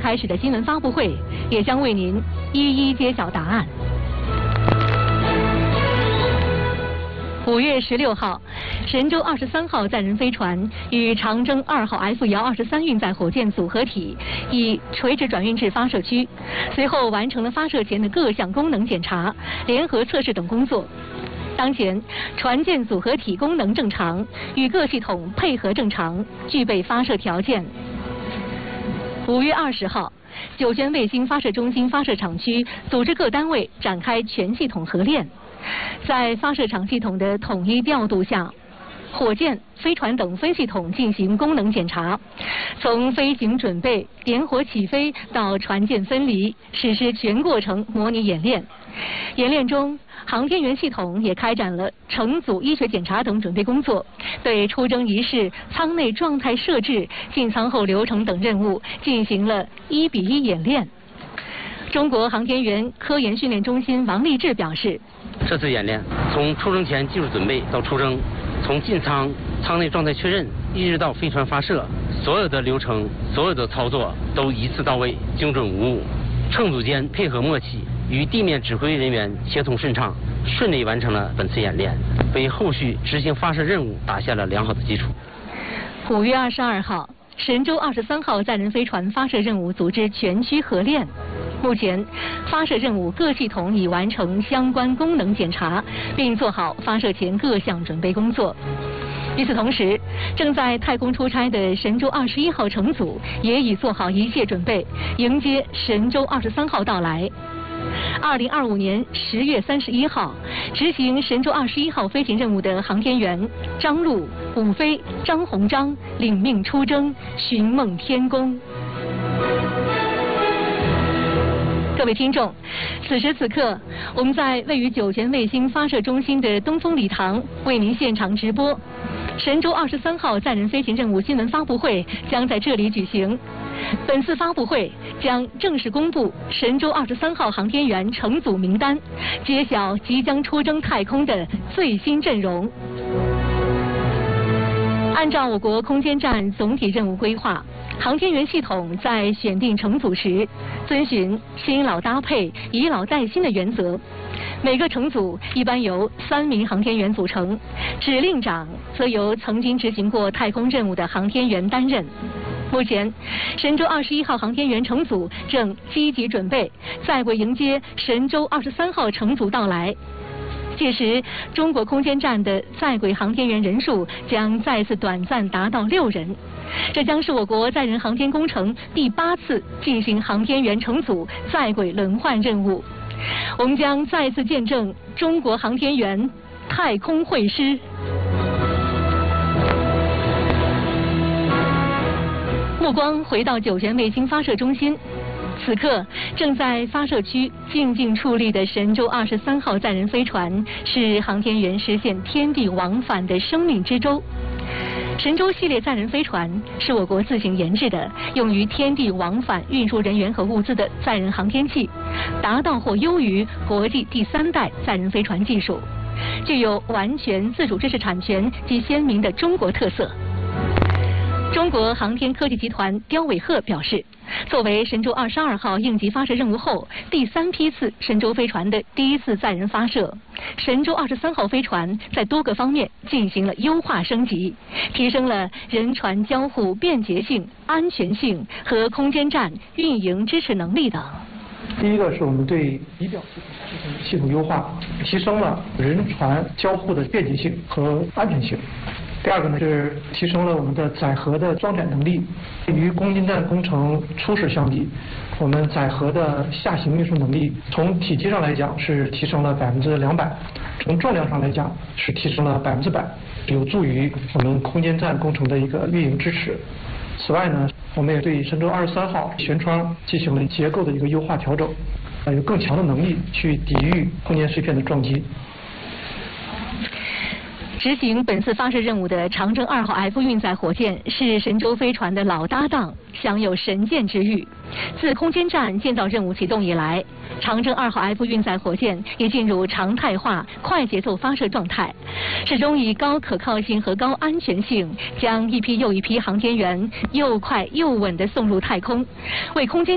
开始的新闻发布会，也将为您一一揭晓答案。5月16号，神舟23号载人飞船与长征2号 F-123运载火箭组合体已垂直转运至发射区，随后完成了发射前的各项功能检查、联合测试等工作。当前，船舰组合体功能正常，与各系统配合正常，具备发射条件。5月20号，酒泉卫星发射中心发射场区组织各单位展开全系统合练。在发射场系统的统一调度下，火箭、飞船等分系统进行功能检查，从飞行准备、点火起飞到船舰分离，实施全过程模拟演练。演练中，航天员系统也开展了乘组医学检查等准备工作，对出征仪式、舱内状态设置、进舱后流程等任务进行了1:1演练。中国航天员科研训练中心王立志表示， 这次演练从出征前技术准备到出征，从进舱、舱内状态确认，一直到飞船发射，所有的流程、所有的操作都一次到位，精准无误。乘组间配合默契，与地面指挥人员协同顺畅，顺利完成了本次演练，为后续执行发射任务打下了良好的基础。 5月22号，神舟23号载人飞船发射任务组织全区合练。目前，发射任务各系统已完成相关功能检查，并做好发射前各项准备工作。与此同时，正在太空出差的神舟21号乘组也已做好一切准备，迎接神舟23号到来。2025年10月31号，执行神舟21号飞行任务的航天员张陆、伍飞、张鸿章领命出征，寻梦天宫。各位听众，此时此刻，我们在位于酒泉卫星发射中心的东风礼堂为您现场直播。神舟23号载人飞行任务新闻发布会将在这里举行。本次发布会将正式公布神舟23号航天员乘组名单，揭晓即将出征太空的最新阵容。按照我国空间站总体任务规划，航天员系统在选定乘组时，遵循新老搭配、以老带新的原则。每个乘组一般由3名航天员组成，指令长则由曾经执行过太空任务的航天员担任。目前，神舟21号航天员乘组正积极准备，在轨迎接神舟23号乘组到来。届时，中国空间站的在轨航天员人数将再次短暂达到6人，这将是我国载人航天工程第8次进行航天员乘组在轨轮换任务。我们将再次见证中国航天员太空会师。目光回到酒泉卫星发射中心，此刻正在发射区静静矗立的神舟23号载人飞船，是航天员实现天地往返的生命之舟。神舟系列载人飞船是我国自行研制的，用于天地往返运输人员和物资的载人航天器，达到或优于国际第3代载人飞船技术，具有完全自主知识产权及鲜明的中国特色。中国航天科技集团刁伟鹤表示，作为神舟22号应急发射任务后第3批次神舟飞船的第1次载人发射，神舟23号飞船在多个方面进行了优化升级，提升了人船交互便捷性、安全性和空间站运营支持能力等。 第一个是我们对仪表系统优化，提升了人船交互的便捷性和安全性。第二个呢是提升了我们的载荷的装载能力，与空间站工程初始相比，我们载荷的下行运输能力从体积上来讲是提升了200%，从重量上来讲是提升了100%，有助于我们空间站工程的一个运营支持。此外呢，我们也对神舟23号舷窗进行了结构的一个优化调整，有更强的能力去抵御空间碎片的撞击。 执行本次发射任务的长征2号 F 运载火箭是神舟飞船的老搭档，享有神箭之誉。自空间站建造任务启动以来，长征2号 F 运载火箭已进入常态化快节奏发射状态，始终以高可靠性和高安全性将一批又一批航天员又快又稳地送入太空，为空间